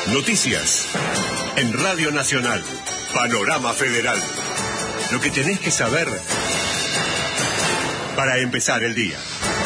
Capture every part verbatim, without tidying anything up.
Noticias. En Radio Nacional. Panorama Federal. Lo que tenés que saber para empezar el día.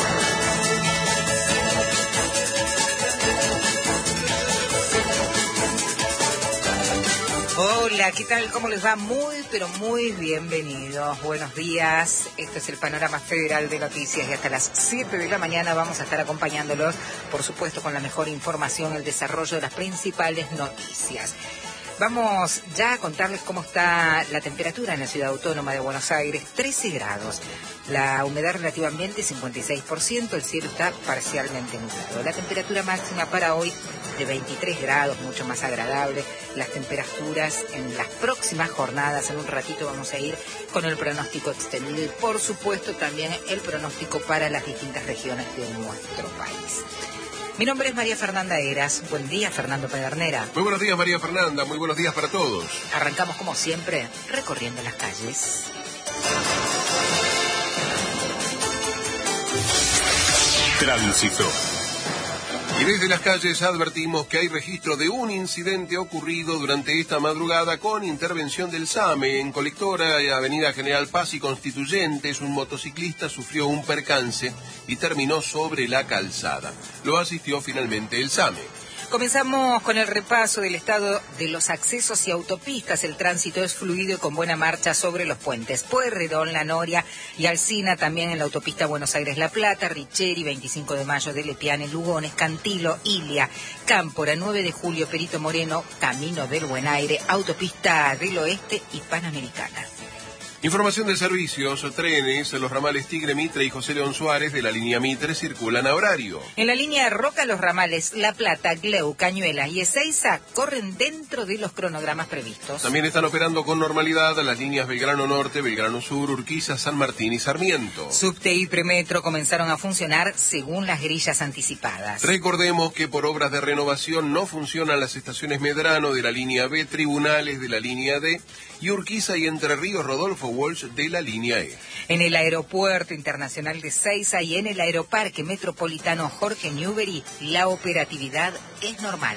Hola, ¿qué tal? ¿Cómo les va? Muy, pero muy bienvenidos. Buenos días. Esto es el Panorama Federal de Noticias y hasta las siete de la mañana vamos a estar acompañándolos, por supuesto, con la mejor información, el desarrollo de las principales noticias. Vamos ya a contarles cómo está la temperatura en la ciudad autónoma de Buenos Aires, trece grados. La humedad relativa ambiente cincuenta y seis por ciento, el cielo está parcialmente nublado. La temperatura máxima para hoy de veintitrés grados, mucho más agradable. Las temperaturas en las próximas jornadas, en un ratito vamos a ir con el pronóstico extendido y por supuesto también el pronóstico para las distintas regiones de nuestro país. Mi nombre es María Fernanda Heras. Buen día, Fernando Pedernera. Muy buenos días, María Fernanda. Muy buenos días para todos. Arrancamos, como siempre, recorriendo las calles. Tránsito. Y desde las calles advertimos que hay registro de un incidente ocurrido durante esta madrugada con intervención del SAME. En Colectora y Avenida General Paz y Constituyentes, un motociclista sufrió un percance y terminó sobre la calzada. Lo asistió finalmente el SAME. Comenzamos con el repaso del estado de los accesos y autopistas. El tránsito es fluido y con buena marcha sobre los puentes Pueyrredón, La Noria y Alsina, también en la autopista Buenos Aires-La Plata, Richeri, veinticinco de mayo de Lepiane, Lugones, Cantilo, Ilia, Cámpora, nueve de julio, Perito Moreno, Camino del Buen Aire, Autopista del Oeste y Panamericana. Información de servicios, trenes, los ramales Tigre, Mitre y José León Suárez de la línea Mitre circulan a horario. En la línea de Roca, los ramales La Plata, Gleu, Cañuelas y Ezeiza corren dentro de los cronogramas previstos. También están operando con normalidad las líneas Belgrano Norte, Belgrano Sur, Urquiza, San Martín y Sarmiento. Subte y Premetro comenzaron a funcionar según las grillas anticipadas. Recordemos que por obras de renovación no funcionan las estaciones Medrano de la línea B, Tribunales de la línea D y Urquiza y Entre Ríos Rodolfo Walsh de la línea E. En el Aeropuerto Internacional de Ezeiza y en el Aeroparque Metropolitano Jorge Newbery, la operatividad es normal.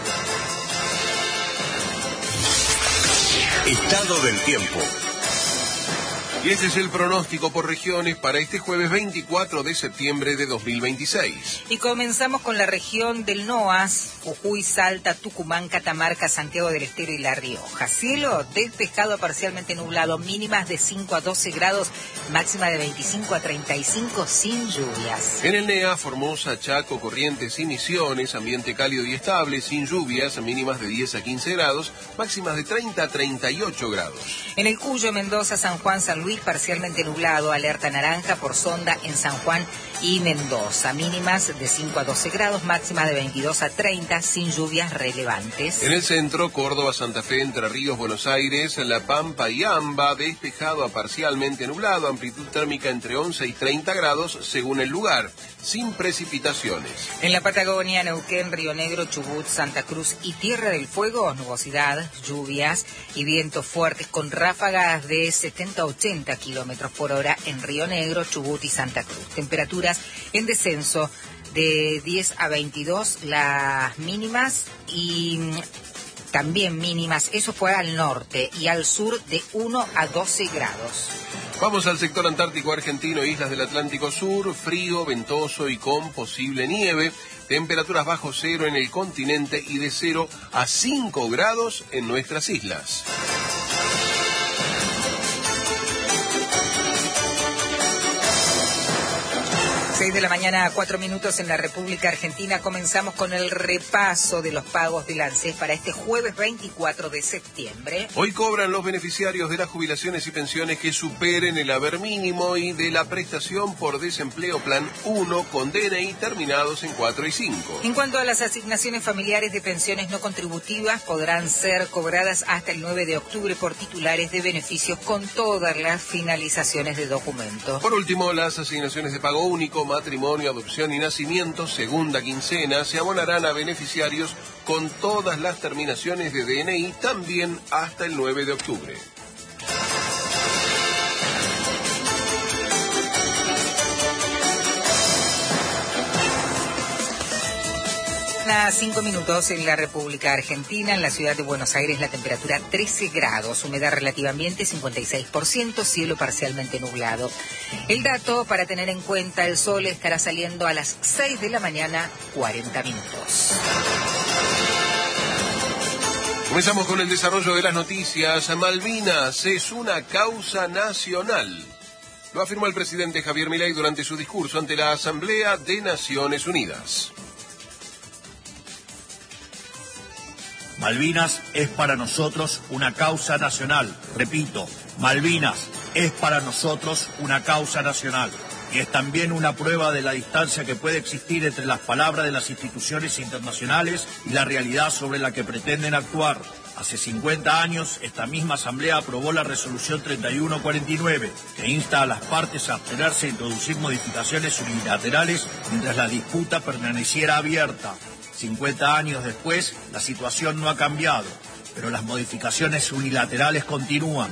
Estado del tiempo. Y este es el pronóstico por regiones para este jueves veinticuatro de septiembre de dos mil veintiséis. Y comenzamos con la región del NOAS, Jujuy, Salta, Tucumán, Catamarca, Santiago del Estero y La Rioja. Cielo despejado a parcialmente nublado, mínimas de cinco a doce grados, máxima de veinticinco a treinta y cinco sin lluvias. En el NEA, Formosa, Chaco, Corrientes y Misiones, ambiente cálido y estable, sin lluvias, mínimas de diez a quince grados, máximas de treinta a treinta y ocho grados. En el Cuyo, Mendoza, San Juan, San Luis, parcialmente nublado, alerta naranja por sonda en San Juan y Mendoza, mínimas de cinco a doce grados, máxima de veintidós a treinta, sin lluvias relevantes. En el centro, Córdoba, Santa Fe, Entre Ríos, Buenos Aires, La Pampa y Amba, despejado a parcialmente nublado, amplitud térmica entre once y treinta grados según el lugar, sin precipitaciones. En la Patagonia, Neuquén, Río Negro, Chubut, Santa Cruz y Tierra del Fuego, nubosidad, lluvias y vientos fuertes con ráfagas de setenta a ochenta kilómetros por hora en Río Negro, Chubut y Santa Cruz. Temperaturas en descenso de diez a veintidós las mínimas y también mínimas, eso fue al norte, y al sur de uno a doce grados. Vamos al sector antártico argentino, islas del Atlántico Sur, frío, ventoso y con posible nieve. Temperaturas bajo cero en el continente y de cero a cinco grados en nuestras islas. seis de la mañana, cuatro minutos en la República Argentina. Comenzamos con el repaso de los pagos del ANSES para este jueves veinticuatro de septiembre. Hoy cobran los beneficiarios de las jubilaciones y pensiones que superen el haber mínimo y de la prestación por desempleo Plan uno con D N I terminados en cuatro y cinco. En cuanto a las asignaciones familiares de pensiones no contributivas, podrán ser cobradas hasta el nueve de octubre por titulares de beneficios con todas las finalizaciones de documentos. Por último, las asignaciones de pago único, matrimonio, adopción y nacimiento, segunda quincena, se abonarán a beneficiarios con todas las terminaciones de D N I también hasta el nueve de octubre. mañana, cinco minutos en la República Argentina. En la ciudad de Buenos Aires la temperatura trece grados, humedad relativa ambiente cincuenta y seis por ciento, cielo parcialmente nublado. El dato para tener en cuenta: el sol estará saliendo a las seis de la mañana, cuarenta minutos. Comenzamos con el desarrollo de las noticias. Malvinas es una causa nacional. Lo afirmó el presidente Javier Milei durante su discurso ante la Asamblea de Naciones Unidas. Malvinas es para nosotros una causa nacional. Repito, Malvinas es para nosotros una causa nacional. Y es también una prueba de la distancia que puede existir entre las palabras de las instituciones internacionales y la realidad sobre la que pretenden actuar. Hace cincuenta años, esta misma Asamblea aprobó la resolución treinta y uno cuarenta y nueve, que insta a las partes a abstenerse e introducir modificaciones unilaterales mientras la disputa permaneciera abierta. cincuenta años después, la situación no ha cambiado, pero las modificaciones unilaterales continúan.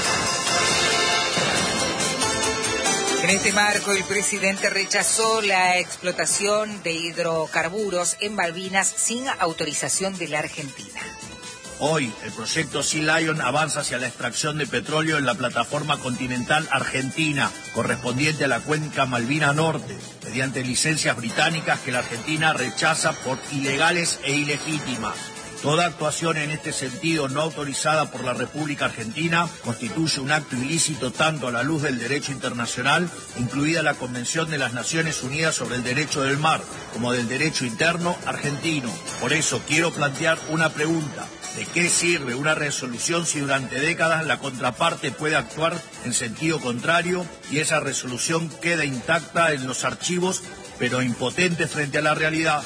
En este marco, el presidente rechazó la explotación de hidrocarburos en Malvinas sin autorización de la Argentina. Hoy, el proyecto Sea Lion avanza hacia la extracción de petróleo en la plataforma continental argentina, correspondiente a la cuenca Malvina Norte, mediante licencias británicas que la Argentina rechaza por ilegales e ilegítimas. Toda actuación en este sentido no autorizada por la República Argentina constituye un acto ilícito tanto a la luz del derecho internacional, incluida la Convención de las Naciones Unidas sobre el Derecho del Mar, como del derecho interno argentino. Por eso quiero plantear una pregunta. ¿De qué sirve una resolución si durante décadas la contraparte puede actuar en sentido contrario y esa resolución queda intacta en los archivos, pero impotente frente a la realidad?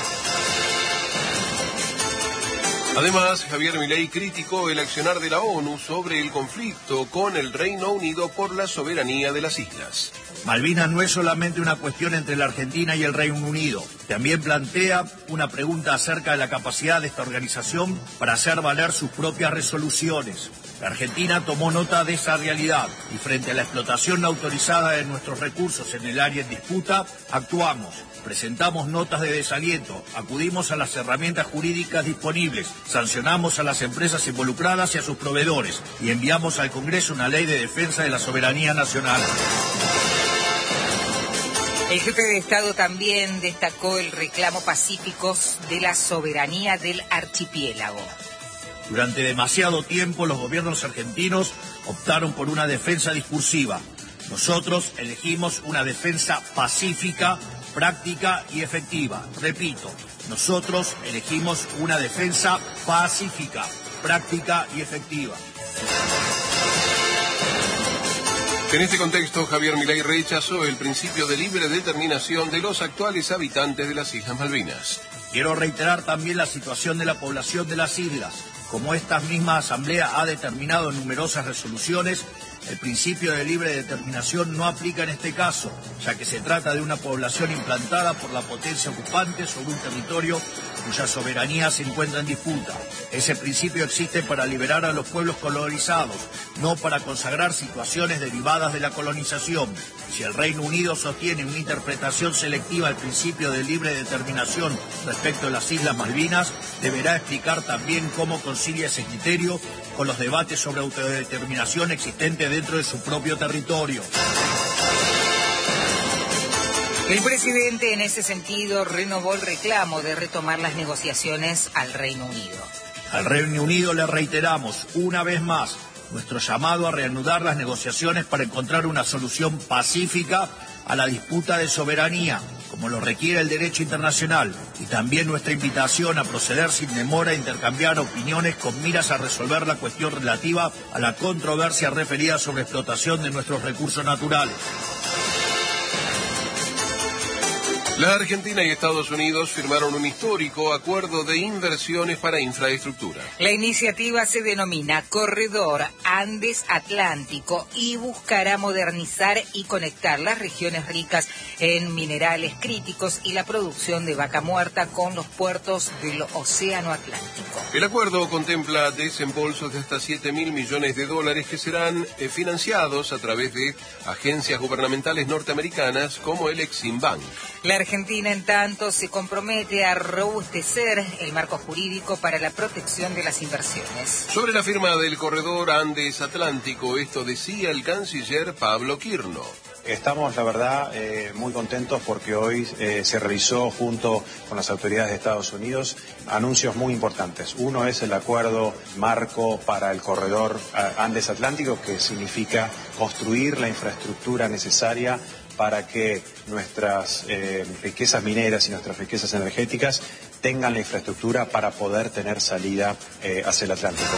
Además, Javier Milei criticó el accionar de la ONU sobre el conflicto con el Reino Unido por la soberanía de las islas. Malvinas no es solamente una cuestión entre la Argentina y el Reino Unido. También plantea una pregunta acerca de la capacidad de esta organización para hacer valer sus propias resoluciones. La Argentina tomó nota de esa realidad y frente a la explotación no autorizada de nuestros recursos en el área en disputa, actuamos. Presentamos notas de desaliento, acudimos a las herramientas jurídicas disponibles, sancionamos a las empresas involucradas y a sus proveedores y enviamos al Congreso una ley de defensa de la soberanía nacional. El jefe de Estado también destacó el reclamo pacífico de la soberanía del archipiélago. Durante demasiado tiempo los gobiernos argentinos optaron por una defensa discursiva. Nosotros elegimos una defensa pacífica, práctica y efectiva. Repito, nosotros elegimos una defensa pacífica, práctica y efectiva. En este contexto, Javier Milei rechazó el principio de libre determinación de los actuales habitantes de las Islas Malvinas. Quiero reiterar también la situación de la población de las islas. Como esta misma Asamblea ha determinado en numerosas resoluciones, el principio de libre determinación no aplica en este caso, ya que se trata de una población implantada por la potencia ocupante sobre un territorio cuya soberanía se encuentra en disputa. Ese principio existe para liberar a los pueblos colonizados, no para consagrar situaciones derivadas de la colonización. Si el Reino Unido sostiene una interpretación selectiva del principio de libre determinación respecto a las Islas Malvinas, deberá explicar también cómo concilia ese criterio con los debates sobre autodeterminación existentes dentro de su propio territorio. El presidente, en ese sentido, renovó el reclamo de retomar las negociaciones al Reino Unido. Al Reino Unido le reiteramos una vez más nuestro llamado a reanudar las negociaciones para encontrar una solución pacífica a la disputa de soberanía, como lo requiere el derecho internacional, y también nuestra invitación a proceder sin demora a intercambiar opiniones con miras a resolver la cuestión relativa a la controversia referida sobre explotación de nuestros recursos naturales. La Argentina y Estados Unidos firmaron un histórico acuerdo de inversiones para infraestructura. La iniciativa se denomina Corredor Andes Atlántico y buscará modernizar y conectar las regiones ricas en minerales críticos y la producción de vaca muerta con los puertos del Océano Atlántico. El acuerdo contempla desembolsos de hasta siete mil millones de dólares que serán eh, financiados a través de agencias gubernamentales norteamericanas como el Exim Bank. La Argentina, en tanto, se compromete a robustecer el marco jurídico para la protección de las inversiones. Sobre la firma del corredor Andes Atlántico, esto decía el canciller Pablo Quirno. Estamos, la verdad, eh, muy contentos porque hoy eh, se realizó junto con las autoridades de Estados Unidos anuncios muy importantes. Uno es el acuerdo marco para el corredor Andes Atlántico, que significa construir la infraestructura necesaria para que nuestras eh, riquezas mineras y nuestras riquezas energéticas tengan la infraestructura para poder tener salida eh, hacia el Atlántico.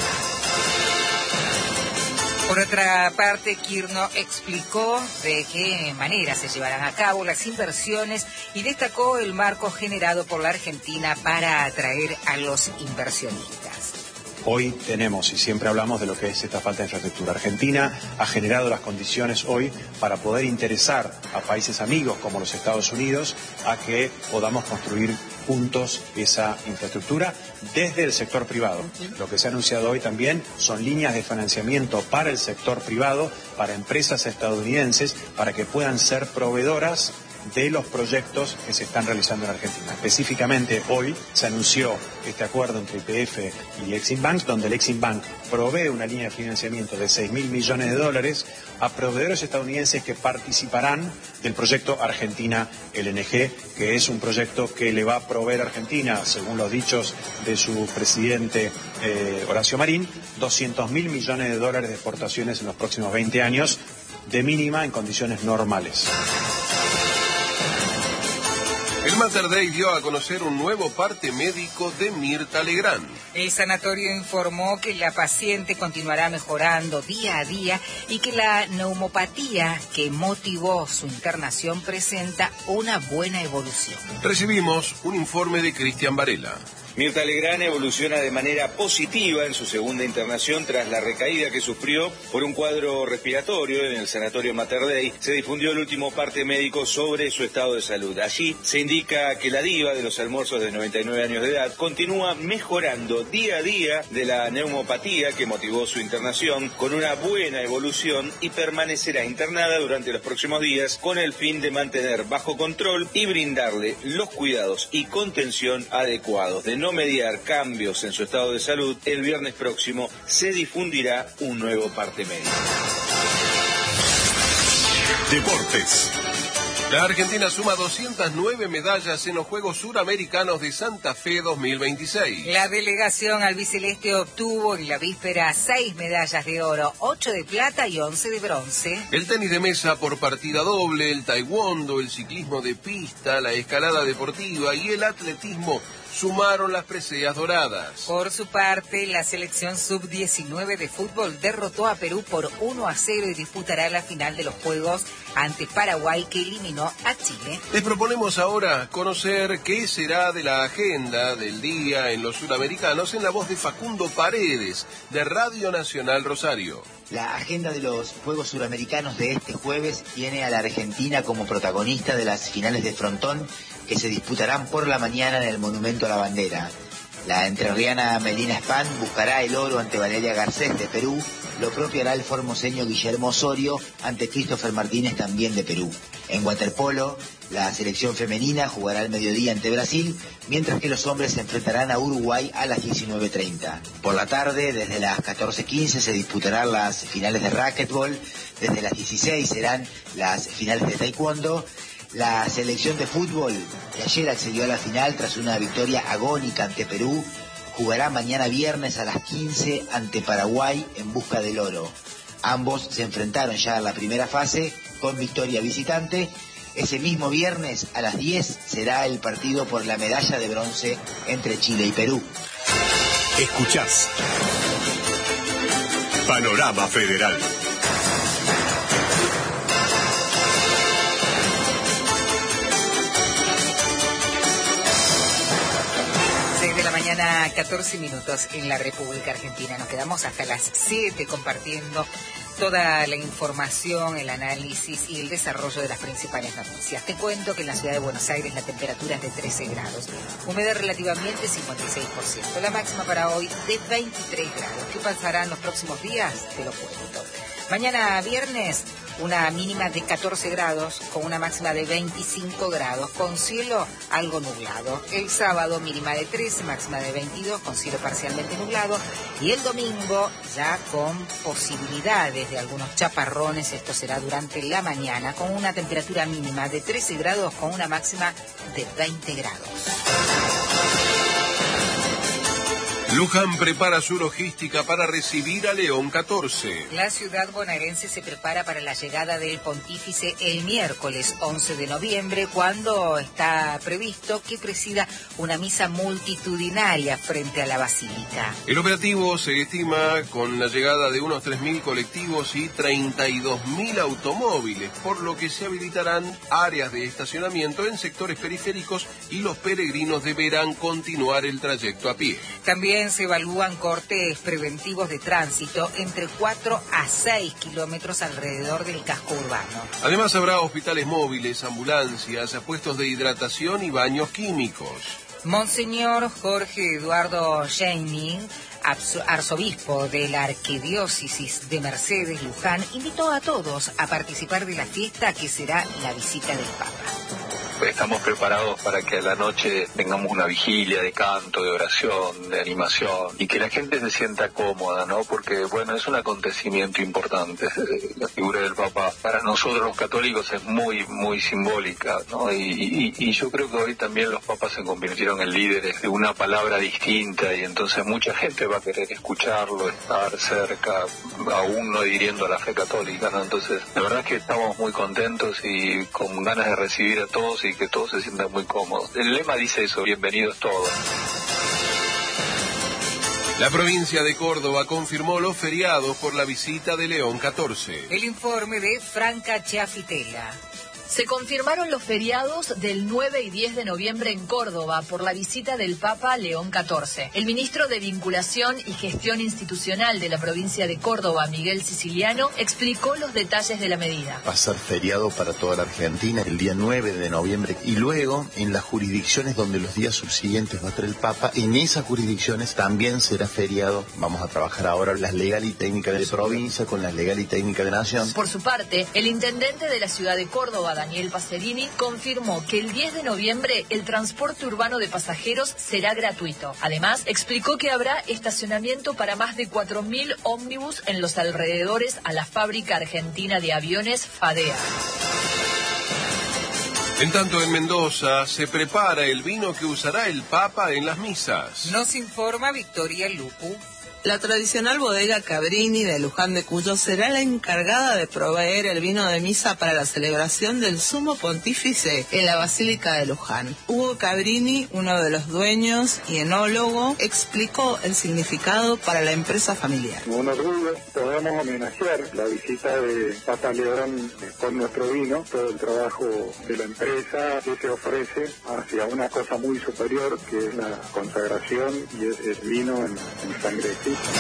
Por otra parte, Quirno explicó de qué manera se llevarán a cabo las inversiones y destacó el marco generado por la Argentina para atraer a los inversionistas. Hoy tenemos, y siempre hablamos de lo que es esta falta de infraestructura. Argentina ha generado las condiciones hoy para poder interesar a países amigos como los Estados Unidos a que podamos construir juntos esa infraestructura desde el sector privado. Lo que se ha anunciado hoy también son líneas de financiamiento para el sector privado, para empresas estadounidenses, para que puedan ser proveedoras de los proyectos que se están realizando en Argentina. Específicamente hoy se anunció este acuerdo entre Y P F y Exim Bank, donde el Exim Bank provee una línea de financiamiento de seis mil millones de dólares a proveedores estadounidenses que participarán del proyecto Argentina L N G, que es un proyecto que le va a proveer a Argentina, según los dichos de su presidente eh, Horacio Marín, doscientos mil millones de dólares de exportaciones en los próximos veinte años, de mínima en condiciones normales. El Mater Dei dio a conocer un nuevo parte médico de Mirta Legrand. El sanatorio informó que la paciente continuará mejorando día a día y que la neumopatía que motivó su internación presenta una buena evolución. Recibimos un informe de Cristian Varela. Mirta Legrand evoluciona de manera positiva en su segunda internación tras la recaída que sufrió por un cuadro respiratorio en el sanatorio Mater Dei. Se difundió el último parte médico sobre su estado de salud. Allí se indica que la diva de los almuerzos de noventa y nueve años de edad continúa mejorando día a día de la neumopatía que motivó su internación, con una buena evolución, y permanecerá internada durante los próximos días con el fin de mantener bajo control y brindarle los cuidados y contención adecuados. De no mediar cambios en su estado de salud, el viernes próximo se difundirá un nuevo parte médico. Deportes. La Argentina suma doscientas nueve medallas en los Juegos Suramericanos de Santa Fe dos mil veintiséis. La delegación albiceleste obtuvo en la víspera seis medallas de oro, ocho de plata y once de bronce. El tenis de mesa por partida doble, el taekwondo, el ciclismo de pista, la escalada deportiva y el atletismo sumaron las preseas doradas. Por su parte, la selección sub diecinueve de fútbol derrotó a Perú por uno a cero y disputará la final de los Juegos ante Paraguay, que eliminó a Chile. Les proponemos ahora conocer qué será de la agenda del día en los suramericanos en la voz de Facundo Paredes, de Radio Nacional Rosario. La agenda de los Juegos Suramericanos de este jueves tiene a la Argentina como protagonista de las finales de frontón que se disputarán por la mañana en el Monumento a la Bandera. La entrerriana Melina Span buscará el oro ante Valeria Garcés de Perú. Lo propio hará el formoseño Guillermo Osorio ante Christopher Martínez, también de Perú. En waterpolo, la selección femenina jugará al mediodía ante Brasil, mientras que los hombres se enfrentarán a Uruguay a las diecinueve treinta. Por la tarde, desde las catorce quince, se disputarán las finales de racquetball. Desde las dieciséis serán las finales de taekwondo. La selección de fútbol, que ayer accedió a la final tras una victoria agónica ante Perú, jugará mañana viernes a las quince ante Paraguay en busca del oro. Ambos se enfrentaron ya en la primera fase con victoria visitante. Ese mismo viernes a las diez será el partido por la medalla de bronce entre Chile y Perú. Escuchás Panorama Federal. Mañana, catorce minutos en la República Argentina. Nos quedamos hasta las siete compartiendo toda la información, el análisis y el desarrollo de las principales noticias. Te cuento que en la ciudad de Buenos Aires la temperatura es de trece grados, humedad relativamente cincuenta y seis por ciento, la máxima para hoy de veintitrés grados. ¿Qué pasará en los próximos días? Te lo cuento. Mañana viernes, una mínima de catorce grados con una máxima de veinticinco grados, con cielo algo nublado. El sábado mínima de trece, máxima de veintidós, con cielo parcialmente nublado. Y el domingo ya con posibilidades de algunos chaparrones, esto será durante la mañana, con una temperatura mínima de trece grados con una máxima de veinte grados. Luján prepara su logística para recibir a León catorce. La ciudad bonaerense se prepara para la llegada del pontífice el miércoles once de noviembre, cuando está previsto que presida una misa multitudinaria frente a la basílica. El operativo se estima con la llegada de unos tres mil colectivos y treinta y dos mil automóviles, por lo que se habilitarán áreas de estacionamiento en sectores periféricos y los peregrinos deberán continuar el trayecto a pie. También se evalúan cortes preventivos de tránsito entre cuatro a seis kilómetros alrededor del casco urbano. Además habrá hospitales móviles, ambulancias, puestos de hidratación y baños químicos. Monseñor Jorge Eduardo Scheining, arzobispo de la Arquidiócesis de Mercedes Luján, invitó a todos a participar de la fiesta que será la visita del Papa. Estamos preparados para que a la noche tengamos una vigilia de canto, de oración, de animación, y que la gente se sienta cómoda, ¿no? Porque, bueno, es un acontecimiento importante. La figura del Papa para nosotros los católicos es muy, muy simbólica, ¿no? Y, y, y yo creo que hoy también los papas se convirtieron en líderes de una palabra distinta, y entonces mucha gente va a querer escucharlo, estar cerca, aún no hiriendo a la fe católica, ¿no? Entonces, la verdad es que estamos muy contentos y con ganas de recibir a todos y que todos se sientan muy cómodos. El lema dice eso: bienvenidos todos. La provincia de Córdoba confirmó los feriados por la visita de León catorce. El informe de Franca Chiafitela. Se confirmaron los feriados del nueve y diez de noviembre en Córdoba por la visita del Papa León catorce. El ministro de Vinculación y Gestión Institucional de la provincia de Córdoba, Miguel Siciliano, explicó los detalles de la medida. Va a ser feriado para toda la Argentina el día nueve de noviembre y luego en las jurisdicciones donde los días subsiguientes va a estar el Papa, en esas jurisdicciones también será feriado. Vamos a trabajar ahora las legal y técnicas de provincia con las legal y técnicas de nación. Por su parte, el intendente de la ciudad de Córdoba, Daniel Pacerini, confirmó que el diez de noviembre el transporte urbano de pasajeros será gratuito. Además, explicó que habrá estacionamiento para más de cuatro mil ómnibus en los alrededores a la fábrica argentina de aviones FADEA. En tanto, en Mendoza se prepara el vino que usará el Papa en las misas. Nos informa Victoria Lupu. La tradicional bodega Cabrini de Luján de Cuyo será la encargada de proveer el vino de misa para la celebración del Sumo Pontífice en la Basílica de Luján. Hugo Cabrini, uno de los dueños y enólogo, explicó el significado para la empresa familiar. Un orgullo, podemos homenajear la visita de Papa León con nuestro vino, todo el trabajo de la empresa que se ofrece hacia una cosa muy superior, que es la consagración y es el vino en, en sangre.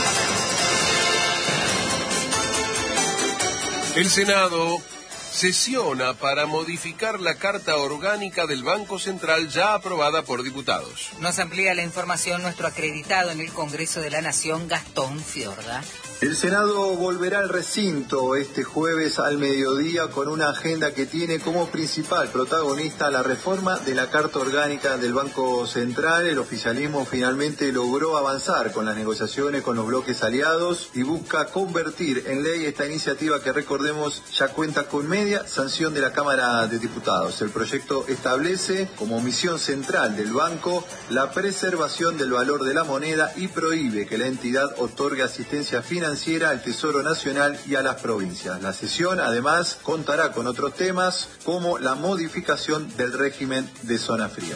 El Senado sesiona para modificar la Carta Orgánica del Banco Central ya aprobada por diputados. Nos amplía la información nuestro acreditado en el Congreso de la Nación, Gastón Fiorda. El Senado volverá al recinto este jueves al mediodía con una agenda que tiene como principal protagonista la reforma de la Carta Orgánica del Banco Central. El oficialismo finalmente logró avanzar con las negociaciones con los bloques aliados y busca convertir en ley esta iniciativa que, recordemos, ya cuenta con media sanción de la Cámara de Diputados. El proyecto establece como misión central del banco la preservación del valor de la moneda y prohíbe que la entidad otorgue asistencia financiera al Tesoro Nacional y a las provincias. La sesión, además, contará con otros temas como la modificación del régimen de zona fría.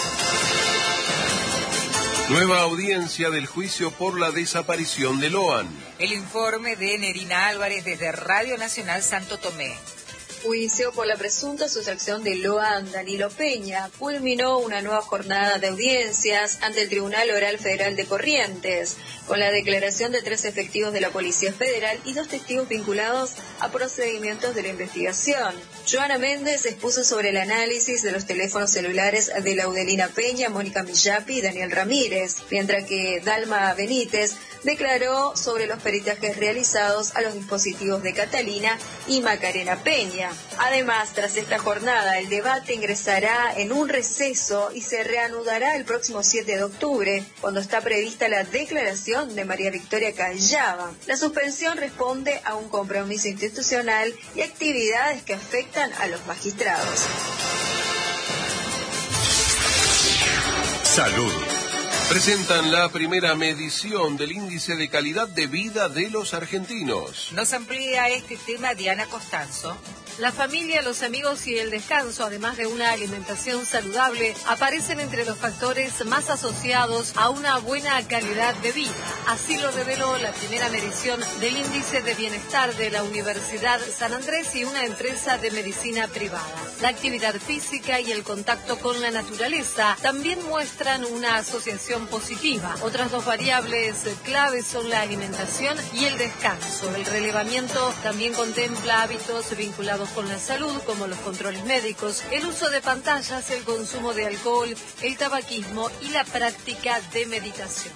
Nueva audiencia del juicio por la desaparición de Loan. El informe de Nerina Álvarez desde Radio Nacional Santo Tomé. juicio por la presunta sustracción de Loan Danilo Peña culminó una nueva jornada de audiencias ante el Tribunal Oral Federal de Corrientes, con la declaración de tres efectivos de la Policía Federal y dos testigos vinculados a procedimientos de la investigación. Joana Méndez expuso sobre el análisis de los teléfonos celulares de Laudelina Peña, Mónica Millapi y Daniel Ramírez, mientras que Dalma Benítez declaró sobre los peritajes realizados a los dispositivos de Catalina y Macarena Peña. Además, tras esta jornada, el debate ingresará en un receso y se reanudará el próximo siete de octubre, cuando está prevista la declaración de María Victoria Callava. La suspensión responde a un compromiso institucional y actividades que afectan a los magistrados. Salud. Presentan la primera medición del índice de calidad de vida de los argentinos. Nos amplía este tema Diana Costanzo. La familia, los amigos y el descanso, además de una alimentación saludable, aparecen entre los factores más asociados a una buena calidad de vida. Así lo reveló la primera medición del índice de bienestar de la Universidad San Andrés y una empresa de medicina privada. La actividad física y el contacto con la naturaleza también muestran una asociación positiva. Otras dos variables claves son la alimentación y el descanso. El relevamiento también contempla hábitos vinculados con la salud, como los controles médicos, el uso de pantallas, el consumo de alcohol, el tabaquismo y la práctica de meditación.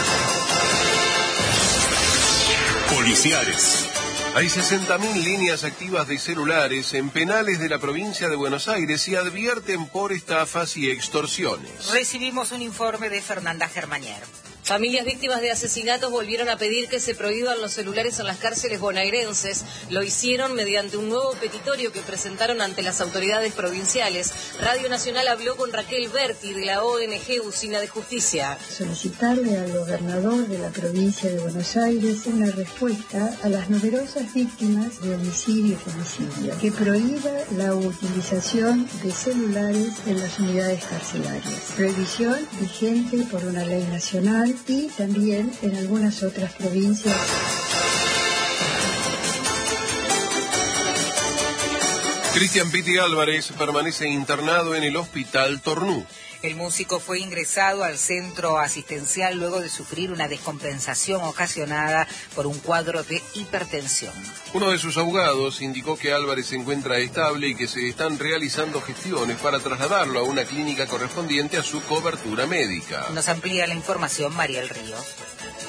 Policiales. Hay sesenta mil líneas activas de celulares en penales de la provincia de Buenos Aires y advierten por estafas y extorsiones. Recibimos un informe de Fernanda Germanier. Familias víctimas de asesinatos volvieron a pedir que se prohíban los celulares en las cárceles bonaerenses. Lo hicieron mediante un nuevo petitorio que presentaron ante las autoridades provinciales. Radio Nacional habló con Raquel Berti de la O N G Usina de Justicia. Solicitarle al gobernador de la provincia de Buenos Aires una respuesta a las numerosas víctimas de homicidio y femicidio, que prohíba la utilización de celulares en las unidades carcelarias. Prohibición vigente por una ley nacional y también en algunas otras provincias. Cristian Pitti Álvarez permanece internado en el Hospital Tornú. El músico fue ingresado al centro asistencial luego de sufrir una descompensación ocasionada por un cuadro de hipertensión. Uno de sus abogados indicó que Álvarez se encuentra estable y que se están realizando gestiones para trasladarlo a una clínica correspondiente a su cobertura médica. Nos amplía la información Mariel Ríos.